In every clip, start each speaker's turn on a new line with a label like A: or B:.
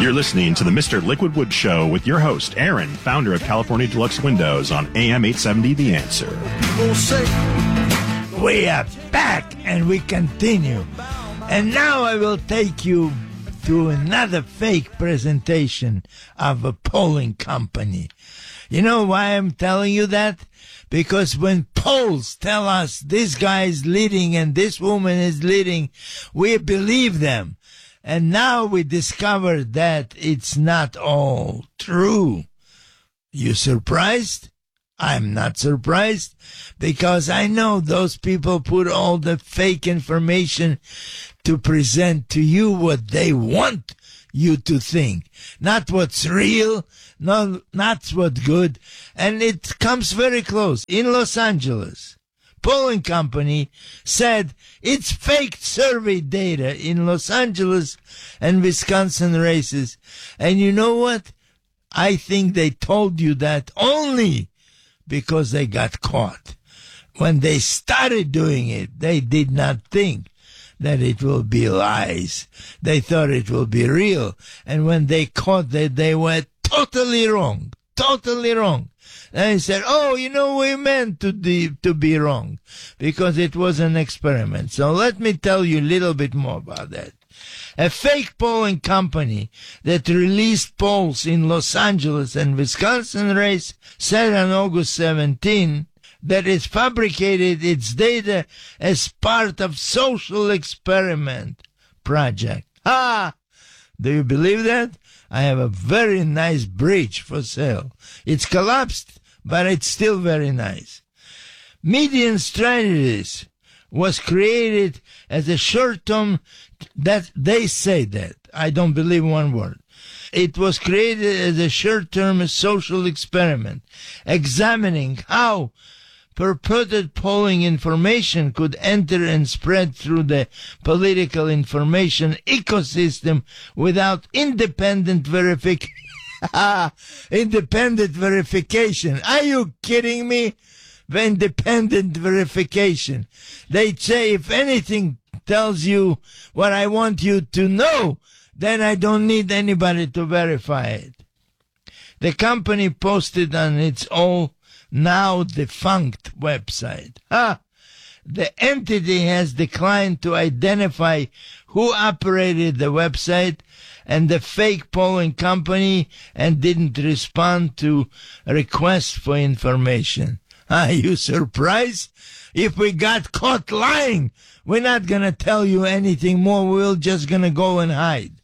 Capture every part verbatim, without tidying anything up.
A: You're listening to the Mister Liquidwood Show with your host, Aaron, founder of California Deluxe Windows on A M eight seventy The Answer.
B: We are back and we continue. And now I will take you to another fake presentation of a polling company. You know why I'm telling you that? Because when polls tell us this guy is leading and this woman is leading, we believe them. And now we discover that it's not all true. You surprised? I'm not surprised, because I know those people put all the fake information to present to you what they want you to think, not what's real, no, not what's good. And it comes very close. In Los Angeles, polling company said it's fake survey data in Los Angeles and Wisconsin races. And you know what? I think they told you that only because they got caught. When they started doing it, they did not think that it will be lies. They thought it will be real. And when they caught that, they were totally wrong. Totally wrong. And they said, oh, you know, we meant to, de- to be wrong because it was an experiment. So let me tell you a little bit more about that. A fake polling company that released polls in Los Angeles and Wisconsin race said on August seventeenth that it fabricated its data as part of social experiment project. Ah! Do you believe that? I have a very nice bridge for sale. It's collapsed, but it's still very nice. Median strategies was created as a short-term, that they say that. I don't believe one word. It was created as a short-term social experiment, examining how purported polling information could enter and spread through the political information ecosystem without independent verification. Independent verification. Are you kidding me? The independent verification. They say if anything tells you what I want you to know, then I don't need anybody to verify it. The company posted on its own now defunct website. Ah, the entity has declined to identify who operated the website and the fake polling company and didn't respond to requests for information. Are you surprised? If we got caught lying, we're not going to tell you anything more. We're just going to go and hide.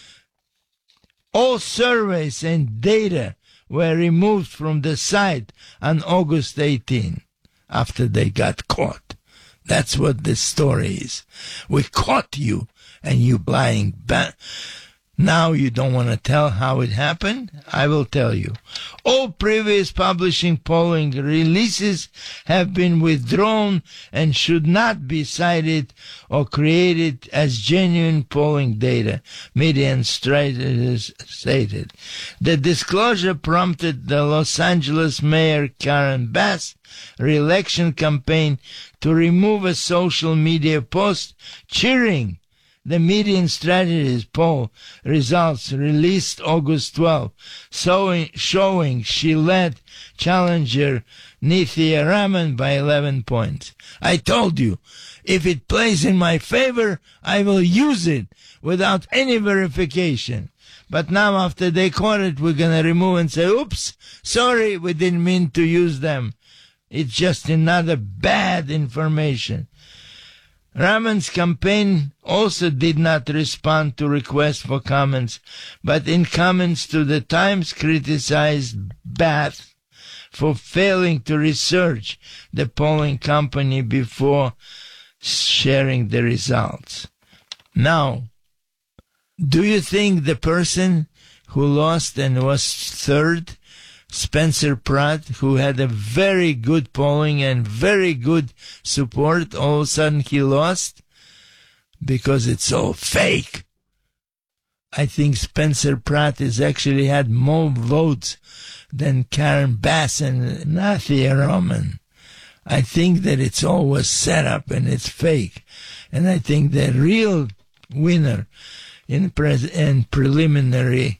B: All surveys and data were removed from the site on August eighteenth after they got caught. That's what this story is. We caught you and you lying back. Now you don't want to tell how it happened? I will tell you. All previous publishing polling releases have been withdrawn and should not be cited or created as genuine polling data, Median strategists stated. The disclosure prompted the Los Angeles Mayor Karen Bass re-election campaign to remove a social media post cheering the Median Strategies poll results released August twelfth, showing, showing she led challenger Nithya Raman by eleven points. I told you, if it plays in my favor, I will use it without any verification. But now after they caught it, we're going to remove and say, oops, sorry, we didn't mean to use them. It's just another bad information. Raman's campaign also did not respond to requests for comments, but in comments to the Times criticized Bath for failing to research the polling company before sharing the results. Now, do you think the person who lost and was third, Spencer Pratt, who had a very good polling and very good support, all of a sudden he lost? Because it's all fake. I think Spencer Pratt has actually had more votes than Karen Bass and Nithya Raman. I think that it's always set up and it's fake. And I think the real winner in, pres- in preliminary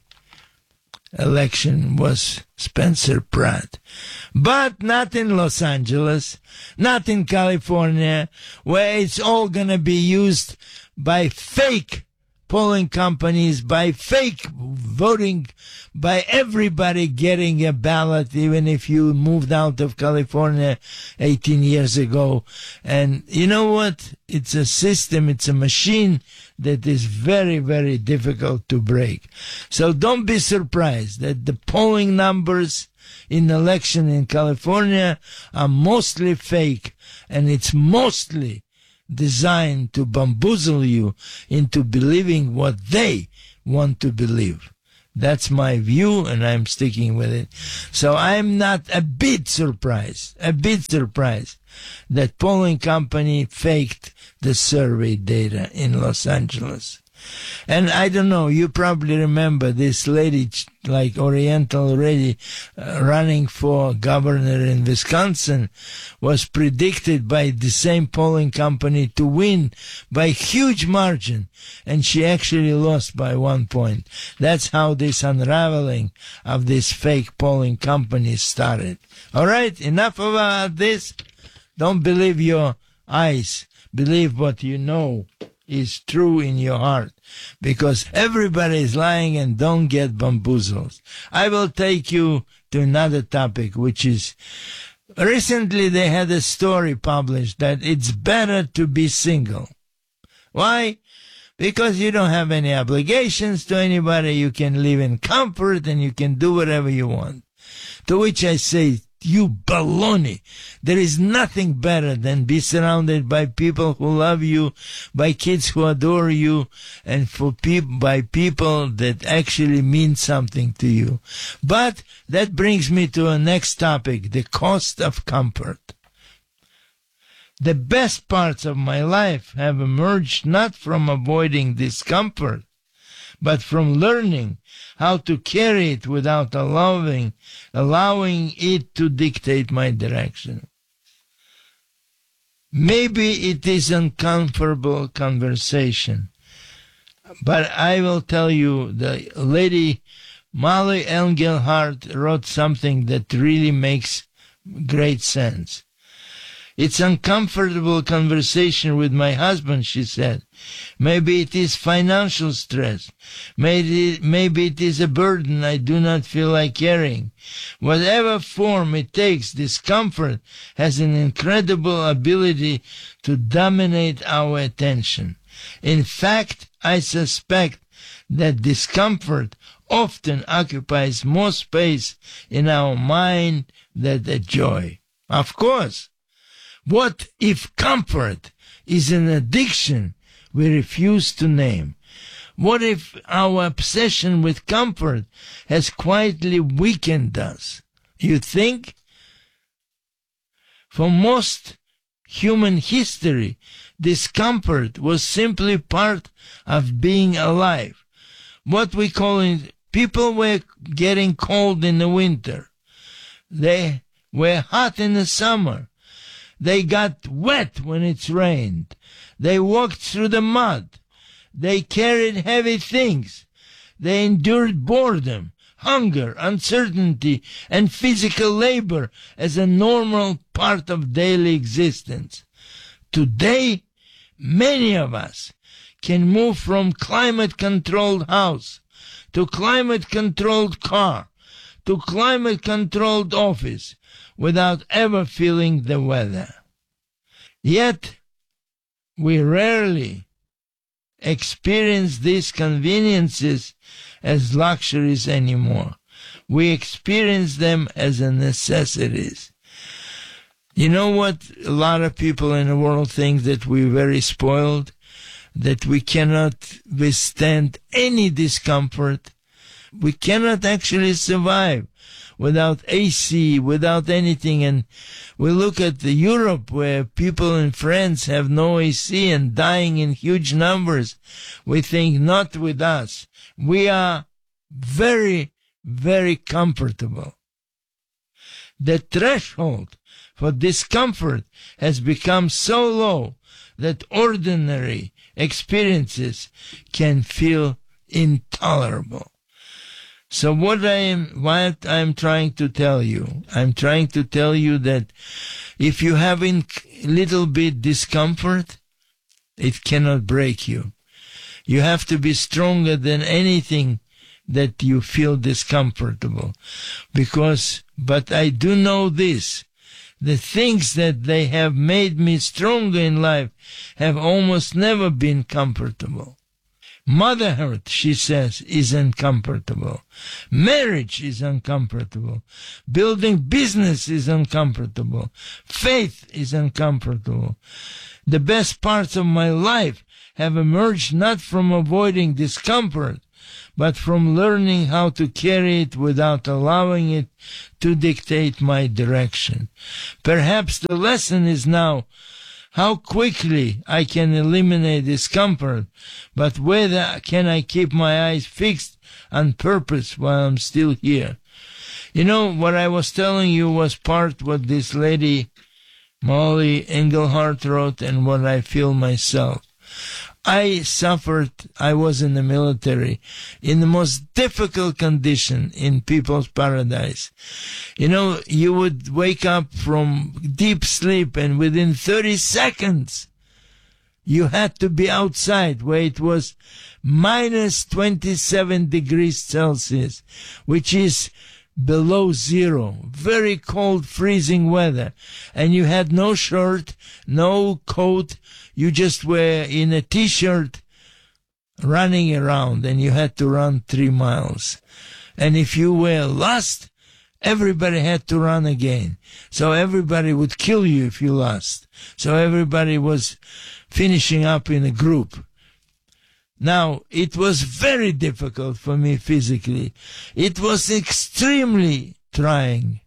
B: election was Spencer Pratt. But not in Los Angeles, not in California, where it's all going to be used by fake polling companies, by fake voting, by everybody getting a ballot, even if you moved out of California eighteen years ago. And you know what? It's a system, it's a machine that is very, very difficult to break. So don't be surprised that the polling numbers in election in California are mostly fake, and it's mostly designed to bamboozle you into believing what they want to believe. That's my view, and I'm sticking with it. So I'm not a bit surprised, a bit surprised that polling company faked the survey data in Los Angeles. And I don't know, you probably remember this lady, like Oriental already, uh, running for governor in Wisconsin, was predicted by the same polling company to win by huge margin, and she actually lost by one point. That's how this unraveling of this fake polling company started. All right, enough about this. Don't believe your eyes. Believe what you know is true in your heart, because everybody is lying, and don't get bamboozled. I will take you to another topic, which is recently they had a story published that it's better to be single. Why? Because you don't have any obligations to anybody. You can live in comfort and you can do whatever you want. To which I say, you baloney. There is nothing better than be surrounded by people who love you, by kids who adore you, and for peop- by people that actually mean something to you. But that brings me to a next topic, the cost of comfort. The best parts of my life have emerged not from avoiding discomfort, but from learning how to carry it without allowing, allowing it to dictate my direction. Maybe it is uncomfortable conversation, but I will tell you, the lady Molly Engelhardt wrote something that really makes great sense. It's uncomfortable conversation with my husband, she said. Maybe it is financial stress. Maybe, maybe it is a burden I do not feel like carrying. Whatever form it takes, discomfort has an incredible ability to dominate our attention. In fact, I suspect that discomfort often occupies more space in our mind than the joy. Of course. What if comfort is an addiction we refuse to name? What if our obsession with comfort has quietly weakened us? You think? For most human history, discomfort was simply part of being alive. What we call it, people were getting cold in the winter. They were hot in the summer. They got wet when it's rained. They walked through the mud. They carried heavy things. They endured boredom, hunger, uncertainty, and physical labor as a normal part of daily existence. Today, many of us can move from climate-controlled house to climate-controlled car to climate-controlled office without ever feeling the weather. Yet, we rarely experience these conveniences as luxuries anymore. We experience them as a necessities. You know what a lot of people in the world think? That we're very spoiled, that we cannot withstand any discomfort. We cannot actually survive without A C, without anything. And we look at the Europe, where people in France have no A C and dying in huge numbers. We think, not with us. We are very, very comfortable. The threshold for discomfort has become so low that ordinary, experiences can feel intolerable. So what I am, what I'm trying to tell you, I'm trying to tell you that if you have a little bit discomfort, it cannot break you. You have to be stronger than anything that you feel discomfortable. Because, but I do know this, the things that they have made me stronger in life have almost never been comfortable. Motherhood, she says, is uncomfortable. Marriage is uncomfortable. Building business is uncomfortable. Faith is uncomfortable. The best parts of my life have emerged not from avoiding discomfort, but from learning how to carry it without allowing it to dictate my direction. Perhaps the lesson is now how quickly I can eliminate discomfort, but whether can I keep my eyes fixed on purpose while I'm still here. You know, what I was telling you was part what this lady Molly Engelhart wrote and what I feel myself. I suffered, I was in the military, in the most difficult condition in People's Paradise. You know, you would wake up from deep sleep and within thirty seconds, you had to be outside where it was minus twenty-seven degrees Celsius, which is below zero, very cold, freezing weather. And you had no shirt, no coat, you just were in a t-shirt running around, and you had to run three miles. And if you were lost, everybody had to run again. So everybody would kill you if you lost. So everybody was finishing up in a group. Now, it was very difficult for me physically. It was extremely trying.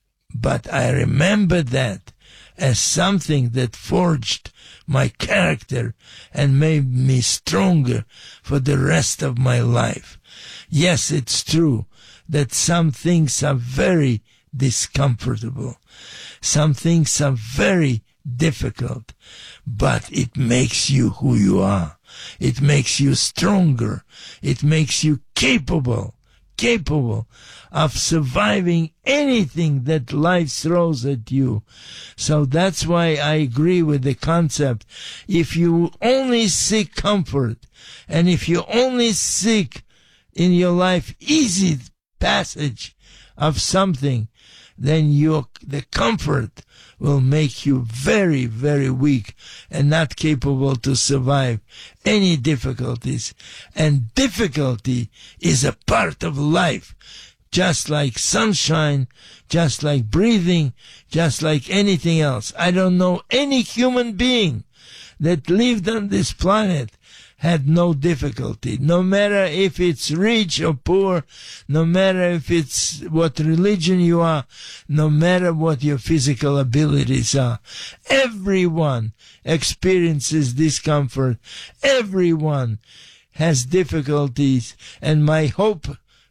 B: But I remember that as something that forged my character and made me stronger for the rest of my life. Yes, it's true that some things are very discomfortable. Some things are very difficult, but it makes you who you are. It makes you stronger. It makes you capable, capable of surviving anything that life throws at you. So that's why I agree with the concept. If you only seek comfort, and if you only seek in your life easy passage of something, then your, the comfort will make you very, very weak and not capable to survive any difficulties. And difficulty is a part of life, just like sunshine, just like breathing, just like anything else. I don't know any human being that lived on this planet had no difficulty, no matter if it's rich or poor, no matter if it's what religion you are, no matter what your physical abilities are. Everyone experiences discomfort. Everyone has difficulties, and my hope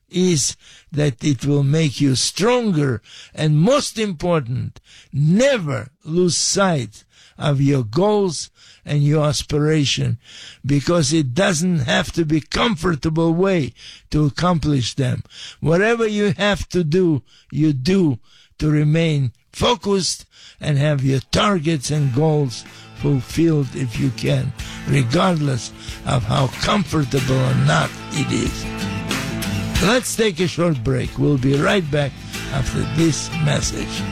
B: is that it will make you stronger, and most important, never lose sight of your goals and your aspiration, because it doesn't have to be comfortable way to accomplish them. Whatever you have to do, you do to remain focused and have your targets and goals fulfilled if you can, regardless of how comfortable or not it is. Let's take a short break. We'll be right back after this message.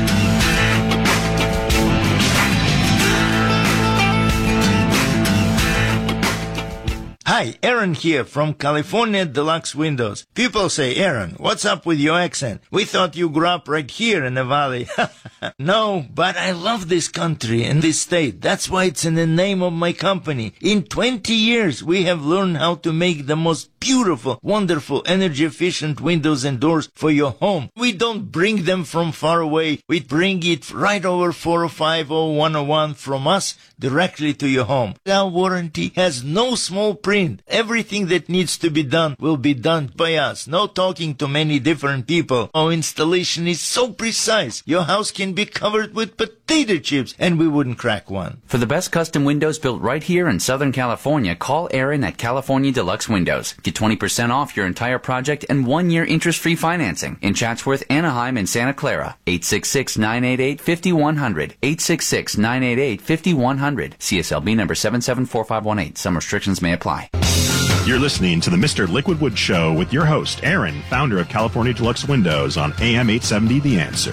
B: Hi, Aaron here from California Deluxe Windows. People say, Aaron, what's up with your accent? We thought you grew up right here in the valley. No, but I love this country and this state. That's why it's in the name of my company. In twenty years, we have learned how to make the most beautiful, wonderful, energy-efficient windows and doors for your home. We don't bring them from far away. We bring it right over four oh five oh one oh one from us directly to your home. Our warranty has no small print. Everything that needs to be done will be done by us. No talking to many different people. Our installation is so precise. Your house can be covered with potatoes potato chips, and we wouldn't crack one.
C: For the best custom windows built right here in Southern California, call Aaron at California Deluxe Windows. Get twenty percent off your entire project and one year interest-free financing in Chatsworth, Anaheim, and Santa Clara. eight six six, nine eight eight, five one zero zero. eight six six, nine eight eight, five one zero zero. C S L B number seven seven four five one eight. Some restrictions may apply.
A: You're listening to the Mister Liquidwood Show with your host, Aaron, founder of California Deluxe Windows on A M eight seventy The Answer.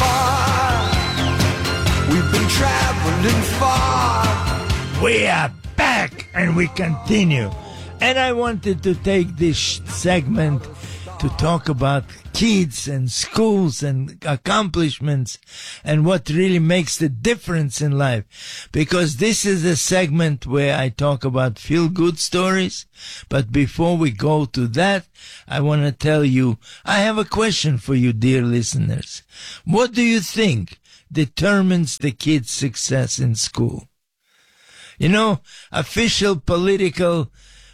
D: Far, we've been traveling far.
B: We are back and we continue. And I wanted to take this segment to talk about kids and schools and accomplishments and what really makes the difference in life. Because this is a segment where I talk about feel-good stories. But before we go to that, I want to tell you, I have a question for you, dear listeners. What do you think determines the kid's success in school? You know, official political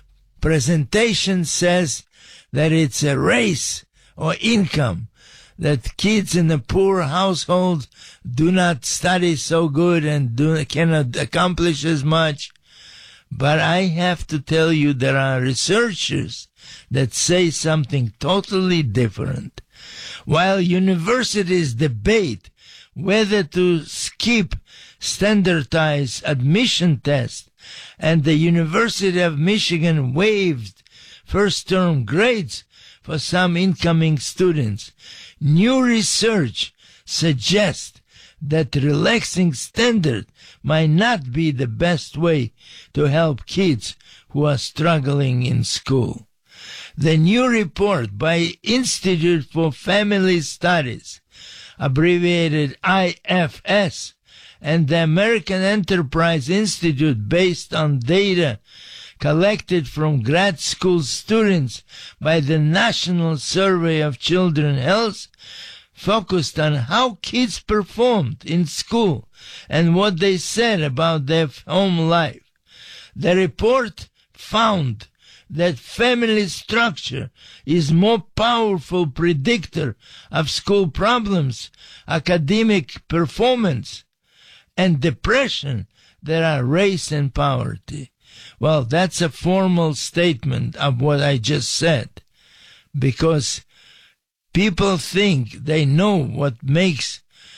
B: presentation says that it's a race or income, that kids in a poor household do not study so good and do, cannot accomplish as much. But I have to tell you, there are researchers that say something totally different. While universities debate whether to skip standardized admission tests, and the University of Michigan waived first-term grades for some incoming students, new research suggests that relaxing standards might not be the best way to help kids who are struggling in school. The new report by Institute for Family Studies, abbreviated I F S, and the American Enterprise Institute, based on data collected from grad school students by the National Survey of Children's Health, focused on how kids performed in school and what they said about their home life. The report found that family structure is more powerful predictor of school problems, academic performance, and depression than are race and poverty. Well, that's a formal statement of what I just said, because people think they know what makes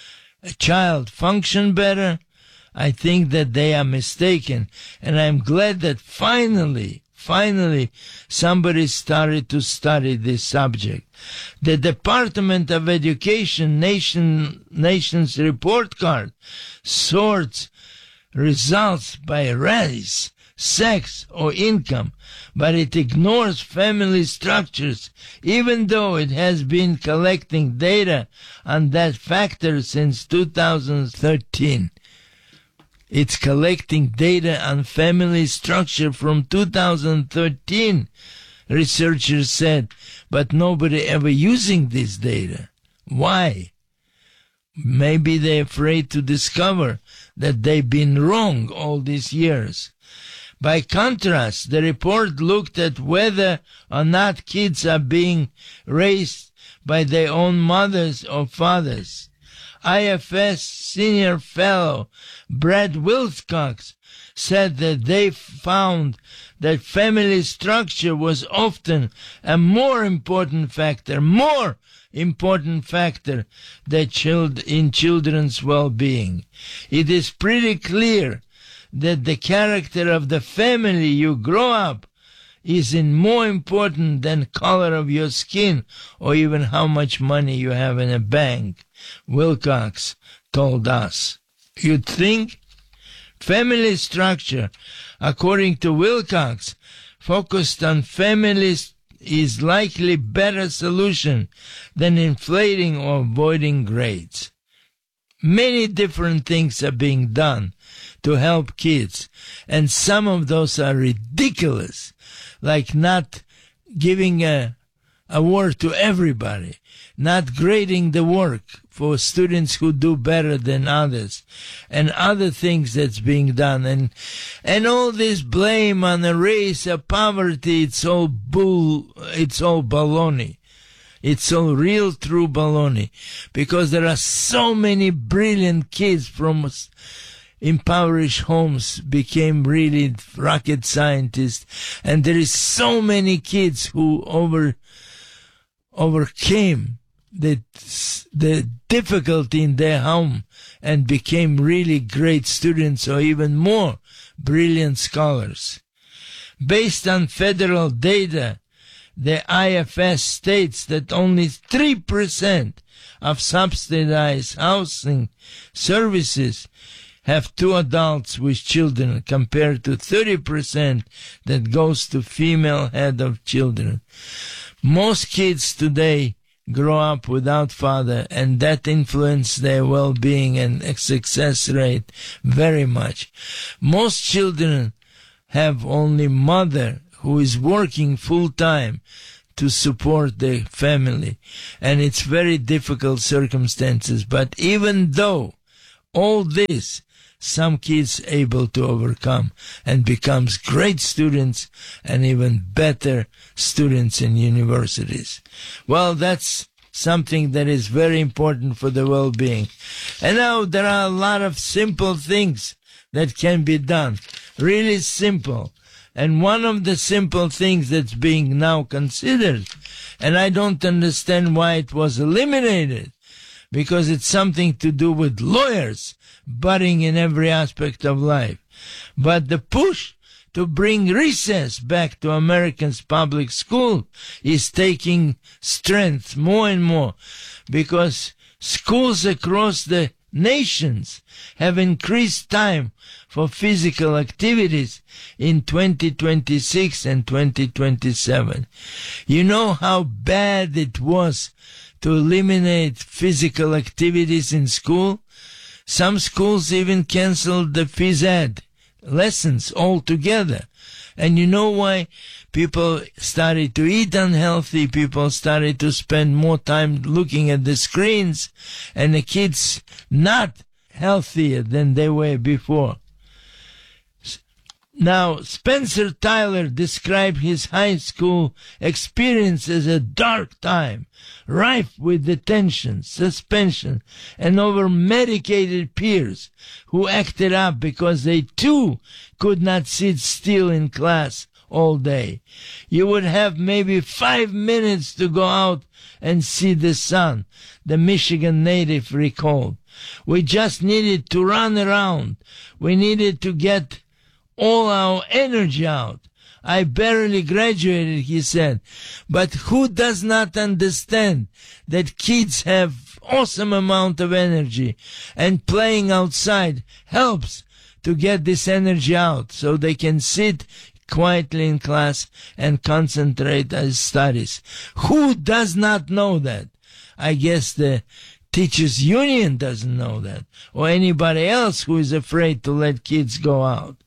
B: a child function better. I think that they are mistaken, and I'm glad that finally, finally, somebody started to study this subject. The Department of Education nation, nation's report card sorts results by race, sex, or income, but it ignores family structures, even though it has been collecting data on that factor since two thousand thirteen. It's collecting data on family structure from two thousand thirteen, researchers said, but nobody ever using this data. Why? Maybe they're afraid to discover that they've been wrong all these years. By contrast, the report looked at whether or not kids are being raised by their own mothers or fathers. I F S senior fellow Brad Wilcox said that they found that family structure was often a more important factor, more important factor that child, in children's well-being. It is pretty clear that the character of the family you grow up is in more important than color of your skin or even how much money you have in a bank, Wilcox told us. You'd think family structure, according to Wilcox, focused on families is likely better solution than inflating or avoiding grades. Many different things are being done to help kids, and some of those are ridiculous, like not giving a award to everybody, not grading the work for students who do better than others, and other things that's being done, and and all this blame on the race of poverty, it's all bull, it's all baloney. It's all real true baloney, because there are so many brilliant kids from impoverished homes became really rocket scientists, and there is so many kids who over overcame the the difficulty in their home and became really great students or even more brilliant scholars. Based on federal data, the I F S states that only three percent of subsidized housing services have two adults with children, compared to thirty percent that goes to female head of children. Most kids today grow up without father, and that influences their well-being and success rate very much. Most children have only mother who is working full-time to support the family, and it's very difficult circumstances. But even though all this, some kids able to overcome and becomes great students and even better students in universities. Well, that's something that is very important for the well-being. And now there are a lot of simple things that can be done, really simple. And one of the simple things that's being now considered, and I don't understand why it was eliminated, because it's something to do with lawyers butting in every aspect of life. But the push to bring recess back to Americans' public school is taking strength more and more, because schools across the nations have increased time for physical activities in twenty twenty-six and twenty twenty-seven. You know how bad it was to eliminate physical activities in school? Some schools even canceled the phys ed lessons altogether. And you know why? People started to eat unhealthy, people started to spend more time looking at the screens, and the kids not healthier than they were before. Now, Spencer Tyler described his high school experience as a dark time, rife with detention, suspension, and over-medicated peers who acted up because they too could not sit still in class all day. You would have maybe five minutes to go out and see the sun, the Michigan native recalled. We just needed to run around. We needed to get all our energy out. I barely graduated, he said. But who does not understand that kids have awesome amount of energy, and playing outside helps to get this energy out so they can sit quietly in class and concentrate on studies. Who does not know that? I guess the teachers union doesn't know that, or anybody else who is afraid to let kids go out.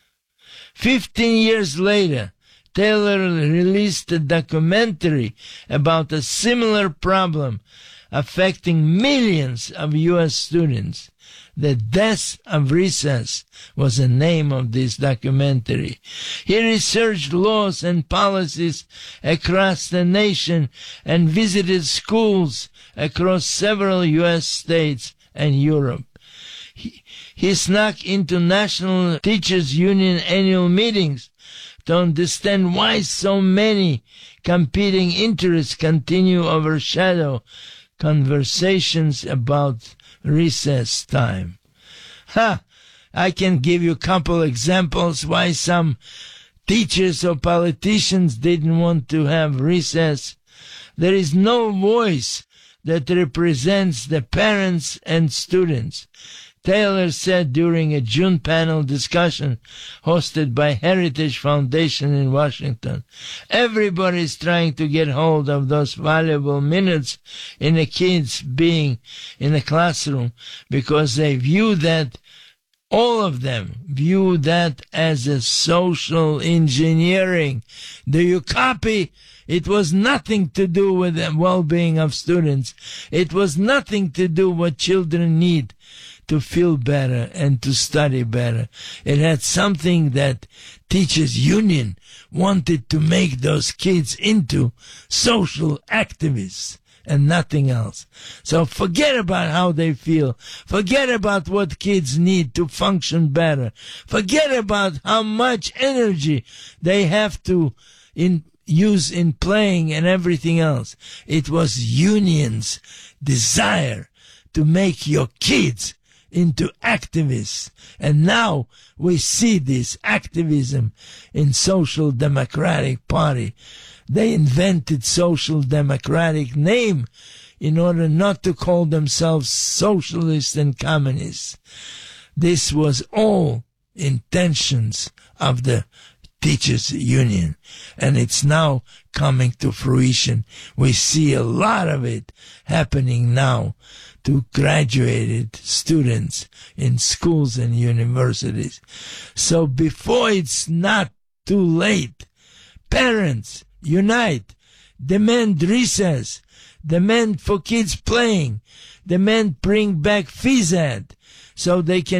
B: Fifteen years later, Taylor released a documentary about a similar problem affecting millions of U S students. The Death of Recess was the name of this documentary. He researched laws and policies across the nation and visited schools across several U S states and Europe. He, he snuck into National Teachers Union annual meetings to understand why so many competing interests continue to overshadow conversations about recess time. Ha! I can give you a couple examples why some teachers or politicians didn't want to have recess. There is no voice that represents the parents and students. Taylor said during a June panel discussion hosted by Heritage Foundation in Washington, everybody is trying to get hold of those valuable minutes in the kids being in the classroom because they view that, all of them view that as a social engineering. Do you copy? It was nothing to do with the well-being of students. It was nothing to do what children need to feel better and to study better. It had something that Teachers Union wanted to make those kids into social activists and nothing else. So forget about how they feel. Forget about what kids need to function better. Forget about how much energy they have to in, use in playing and everything else. It was Union's desire to make your kids into activists. And now we see this activism in Social Democratic Party. They invented Social Democratic name in order not to call themselves socialists and communists. This was all intentions of the Teachers Union, and it's now coming to fruition. We see a lot of it happening now to graduated students in schools and universities. So before it's not too late, parents, unite, demand recess, demand for kids playing, demand bring back phys ed so they can